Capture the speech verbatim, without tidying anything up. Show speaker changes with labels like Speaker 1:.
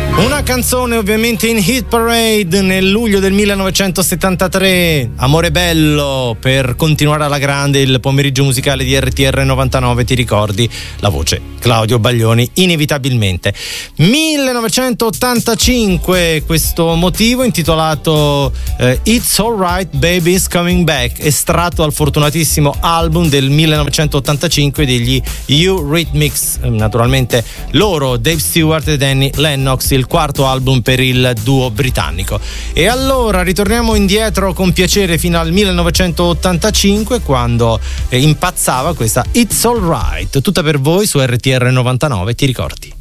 Speaker 1: Una canzone ovviamente in hit parade nel luglio del millenovecentosettantatré, Amore bello, per continuare alla grande il pomeriggio musicale di R T R novantanove, ti ricordi? La voce Claudio Baglioni, inevitabilmente. millenovecentottantacinque, questo motivo intitolato eh, It's Alright Baby's Coming Back, estratto dal fortunatissimo album del millenovecentottantacinque degli Eurythmics, naturalmente loro, Dave Stewart e Annie Lennox, il quarto album per il duo britannico. E allora ritorniamo indietro con piacere fino al millenovecentottantacinque, quando eh, impazzava questa It's Alright, tutta per voi su R T R novantanove, ti ricordi?